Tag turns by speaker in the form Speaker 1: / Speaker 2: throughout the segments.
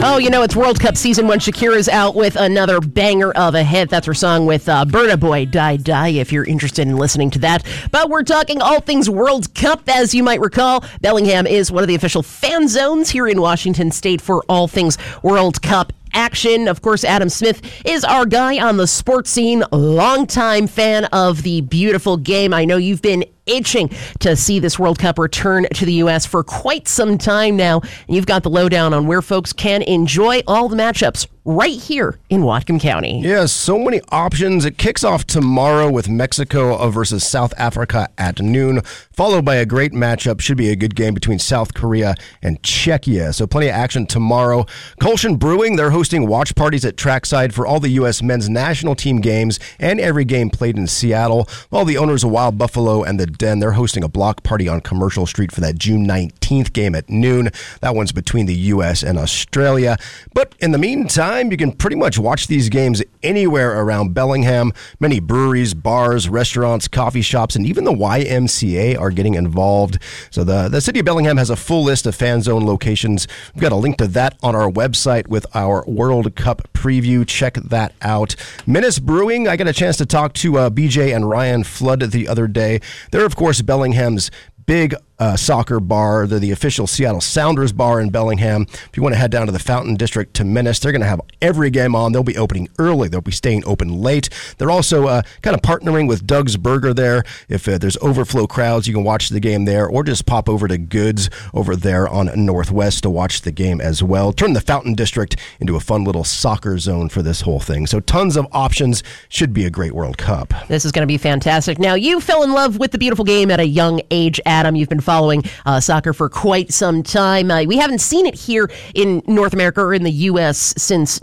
Speaker 1: Oh, it's World Cup season when Shakira's out with another banger of a hit. That's her song with Burna Boy, Die Die, if you're interested in listening to that. But we're talking all things World Cup. As you might recall, Bellingham is one of the official fan zones here in Washington State for all things World Cup action. Of course, Adam Smith is our guy on the sports scene, longtime fan of the beautiful game. I know you've been itching to see this World Cup return to the U.S. for quite some time now. And you've got the lowdown on where folks can enjoy all the matchups right here in Whatcom County.
Speaker 2: Yeah, so many options. It kicks off tomorrow with Mexico versus South Africa at noon, followed by a great matchup. Should be a good game between South Korea and Czechia. So plenty of action tomorrow. Kolshin Brewing, they're hosting watch parties at trackside for all the U.S. men's national team games and every game played in Seattle. While the owners of Wild Buffalo and the Den, they're hosting a block party on Commercial Street for that June 19th game at noon. That one's between the U.S. and Australia. But in the meantime, you can pretty much watch these games anywhere around Bellingham. Many breweries, bars, restaurants, coffee shops, and even the YMCA are getting involved. So the city of Bellingham has a full list of fan zone locations. We've got a link to that on our website with our World Cup preview. Check that out. Menace Brewing, I got a chance to talk to BJ and Ryan Flood the other day. They're, of course, Bellingham's big soccer bar. They're the official Seattle Sounders bar in Bellingham. If you want to head down to the Fountain District to Menace, they're going to have every game on. They'll be opening early. They'll be staying open late. They're also kind of partnering with Doug's Burger there. If there's overflow crowds, you can watch the game there, or just pop over to Goods over there on Northwest to watch the game as well. Turn the Fountain District into a fun little soccer zone for this whole thing. So tons of options. Should be a great World Cup.
Speaker 1: This is going to be fantastic. Now, you fell in love with the beautiful game at a young age, Adam. You've been following soccer for quite some time. We haven't seen it here in North America or in the U.S. since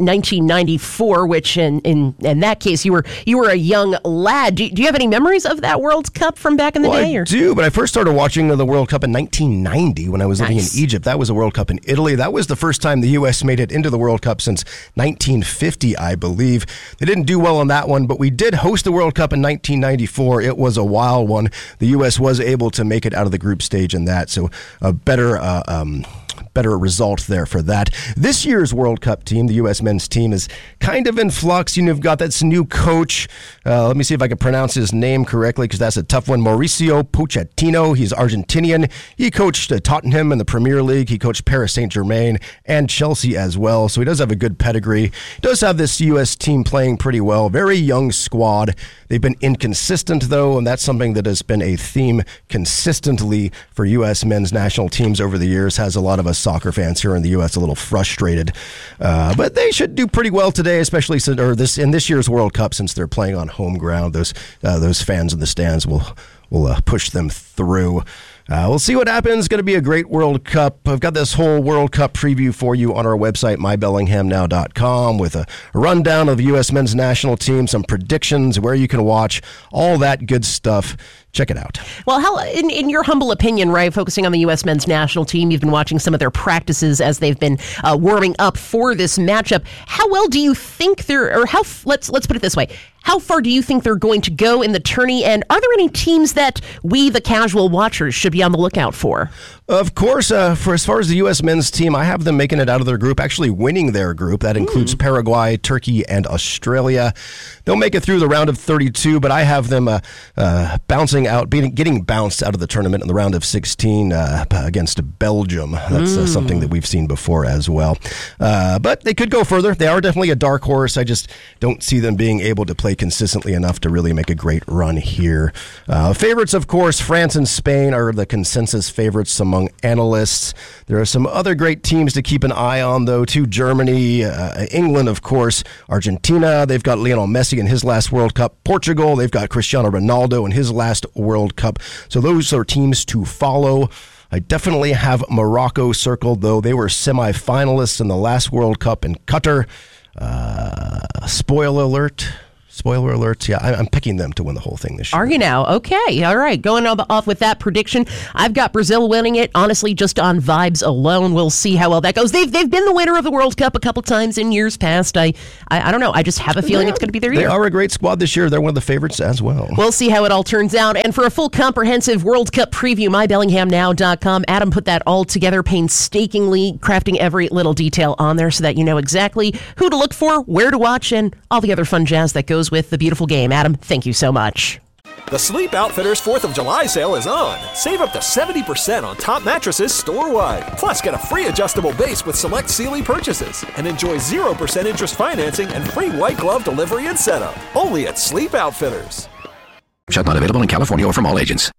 Speaker 1: 1994, which in that case, you were a young lad. Do you have any memories of that World Cup from back in the day?
Speaker 2: I do, but I first started watching the World Cup in 1990 when I was living in Egypt. That was a World Cup in Italy. That was the first time the U.S. made it into the World Cup since 1950, I believe. They didn't do well on that one, but we did host the World Cup in 1994. It was a wild one. The U.S. was able to make it out of the group stage in that, so a better result there for that. This year's World Cup team, the U.S. men's team, is kind of in flux. You've got this new coach. Let me see if I can pronounce his name correctly, because that's a tough one. Mauricio Pochettino. He's Argentinian. He coached Tottenham in the Premier League. He coached Paris Saint-Germain and Chelsea as well, so he does have a good pedigree. He does have this U.S. team playing pretty well. Very young squad. They've been inconsistent, though, and that's something that has been a theme consistently for U.S. men's national teams over the years. Has a lot of us soccer fans here in the U.S. a little frustrated. But they should do pretty well today, especially in this year's World Cup, since they're playing on home ground. Those fans in the stands will push them through. We'll see what happens. It's going to be a great World Cup. I've got this whole World Cup preview for you on our website, mybellinghamnow.com, with a rundown of the U.S. men's national team, some predictions, where you can watch, all that good stuff. Check it out.
Speaker 1: Well, how, in your humble opinion, right, focusing on the U.S. men's national team, you've been watching some of their practices as they've been warming up for this matchup. How well do you think let's put it this way, how far do you think they're going to go in the tourney, and are there any teams that we, the casual watchers, should be on the lookout for?
Speaker 2: Of course, for as far as the U.S. men's team, I have them making it out of their group, actually winning their group. That includes Paraguay, Turkey, and Australia. They'll make it through the round of 32, but I have them getting bounced out of the tournament in the round of 16 against Belgium. That's something that we've seen before as well. But they could go further. They are definitely a dark horse. I just don't see them being able to play consistently enough to really make a great run here. Favorites, of course, France and Spain are the consensus favorites among analysts. There are some other great teams to keep an eye on, though, too. Germany, England, of course, Argentina. They've got Lionel Messi in his last World Cup. Portugal, they've got Cristiano Ronaldo in his last World Cup. So those are teams to follow. I definitely have Morocco circled, though. They were semifinalists in the last World Cup in Qatar. Spoiler alert. Spoiler alerts. Yeah, I'm picking them to win the whole thing this year.
Speaker 1: Are you now? Okay. All right. Going off with that prediction. I've got Brazil winning it. Honestly, just on vibes alone. We'll see how well that goes. They've been the winner of the World Cup a couple times in years past. I don't know. I just have a feeling it's going to be their year.
Speaker 2: They are a great squad this year. They're one of the favorites as well.
Speaker 1: We'll see how it all turns out. And for a full comprehensive World Cup preview, mybellinghamnow.com. Adam put that all together painstakingly, crafting every little detail on there so that you know exactly who to look for, where to watch, and all the other fun jazz that goes with the beautiful game. Adam, thank you so much.
Speaker 3: The Sleep Outfitters 4th of July sale is on. Save up to 70% on top mattresses store-wide. Plus, get a free adjustable base with select Sealy purchases. And enjoy 0% interest financing and free white glove delivery and setup. Only at Sleep Outfitters.
Speaker 4: Shut not available in California or from all agents.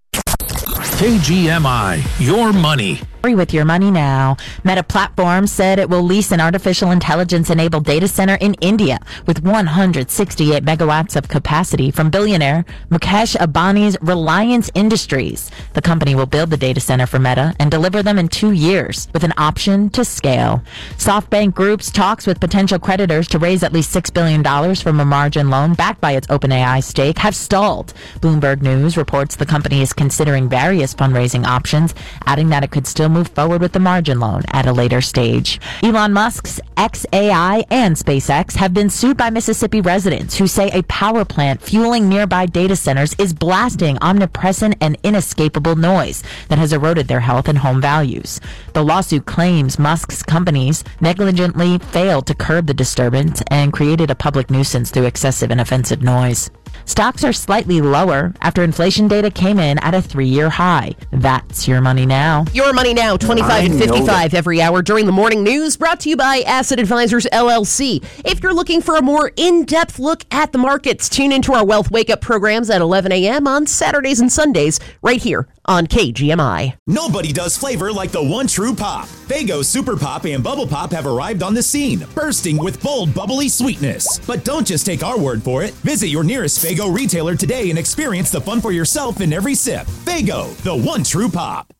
Speaker 5: KGMI, your money.
Speaker 6: With your money now. Meta Platforms said it will lease an artificial intelligence-enabled data center in India with 168 megawatts of capacity from billionaire Mukesh Ambani's Reliance Industries. The company will build the data center for Meta and deliver them in 2 years with an option to scale. SoftBank Group's talks with potential creditors to raise at least $6 billion from a margin loan backed by its OpenAI stake have stalled. Bloomberg News reports the company is considering various fundraising options, adding that it could still move forward with the margin loan at a later stage. Elon Musk's xAI and SpaceX have been sued by Mississippi residents who say a power plant fueling nearby data centers is blasting omnipresent and inescapable noise that has eroded their health and home values. The lawsuit claims Musk's companies negligently failed to curb the disturbance and created a public nuisance through excessive and offensive noise. Stocks are slightly lower after inflation data came in at a 3-year high. That's your money now.
Speaker 1: Your money now, 25 and 55 every hour during the morning news, brought to you by Asset Advisors LLC. If you're looking for a more in-depth look at the markets, tune into our Wealth Wake Up programs at 11 a.m. on Saturdays and Sundays right here on KGMI.
Speaker 7: Nobody does flavor like the one true pop. Faygo Super Pop and Bubble Pop have arrived on the scene, bursting with bold, bubbly sweetness. But don't just take our word for it. Visit your nearest Faygo retailer today and experience the fun for yourself in every sip. Faygo, the one true pop.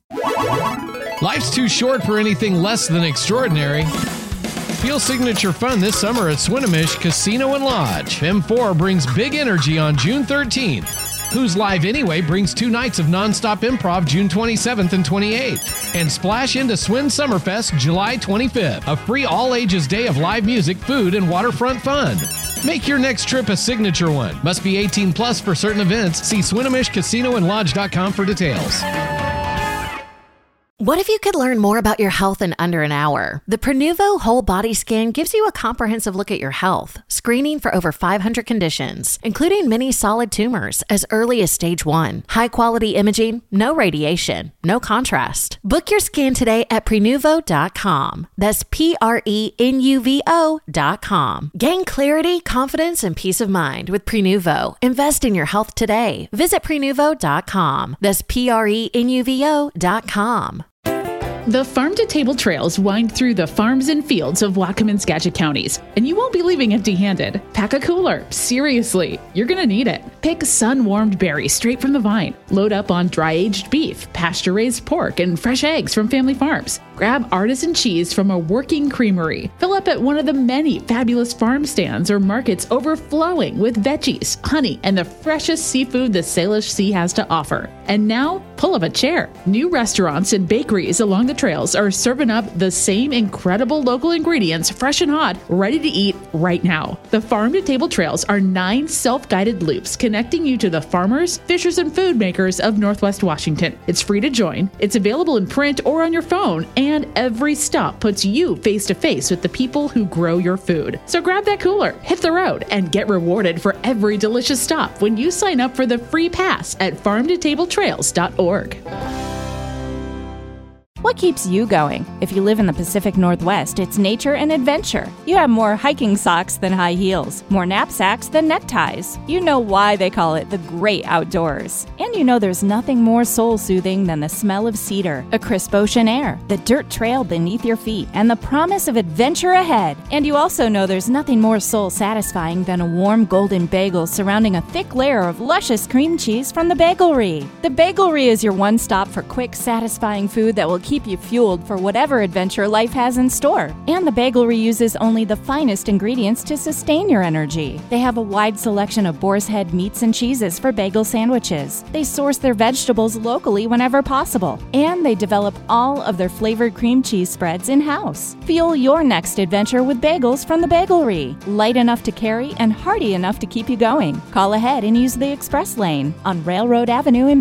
Speaker 5: Life's too short for anything less than extraordinary. Feel signature fun this summer at Swinomish Casino and Lodge. M4 brings big energy on June 13th. Who's Live Anyway brings 2 nights of nonstop improv June 27th and 28th. And splash into Swin Summerfest July 25th, a free all-ages day of live music, food, and waterfront fun. Make your next trip a signature one. Must be 18 plus for certain events. See SwinomishCasinoandLodge.com for details.
Speaker 8: What if you could learn more about your health in under an hour? The Prenuvo Whole Body Scan gives you a comprehensive look at your health, screening for over 500 conditions, including many solid tumors as early as stage 1. High-quality imaging, no radiation, no contrast. Book your scan today at Prenuvo.com. That's Prenuvo.com. Gain clarity, confidence, and peace of mind with Prenuvo. Invest in your health today. Visit Prenuvo.com. That's Prenuvo.com.
Speaker 9: The farm-to-table trails wind through the farms and fields of Whatcom and Skagit counties, and you won't be leaving empty-handed. Pack a cooler. Seriously, you're going to need it. Pick sun-warmed berries straight from the vine. Load up on dry-aged beef, pasture-raised pork, and fresh eggs from family farms. Grab artisan cheese from a working creamery. Fill up at one of the many fabulous farm stands or markets overflowing with veggies, honey, and the freshest seafood the Salish Sea has to offer. And now, pull up a chair. New restaurants and bakeries along the trails are serving up the same incredible local ingredients, fresh and hot, ready to eat right now. The Farm to Table Trails are 9 self-guided loops connecting you to the farmers, fishers, and food makers of Northwest Washington. It's free to join. It's available in print or on your phone, and every stop puts you face to face with the people who grow your food. So grab that cooler, hit the road, and get rewarded for every delicious stop when you sign up for the free pass at farmtotabletrails.org.
Speaker 10: What keeps you going? If you live in the Pacific Northwest, it's nature and adventure. You have more hiking socks than high heels, more knapsacks than neckties. You know why they call it the great outdoors. And you know there's nothing more soul-soothing than the smell of cedar, a crisp ocean air, the dirt trail beneath your feet, and the promise of adventure ahead. And you also know there's nothing more soul-satisfying than a warm golden bagel surrounding a thick layer of luscious cream cheese from the Bagelry. The Bagelry is your one stop for quick, satisfying food that will keep you fueled for whatever adventure life has in store. And the Bagelry uses only the finest ingredients to sustain your energy. They have a wide selection of boar's head meats and cheeses for bagel sandwiches. They source their vegetables locally whenever possible. And they develop all of their flavored cream cheese spreads in-house. Fuel your next adventure with bagels from the Bagelry. Light enough to carry and hearty enough to keep you going. Call ahead and use the express lane on Railroad Avenue in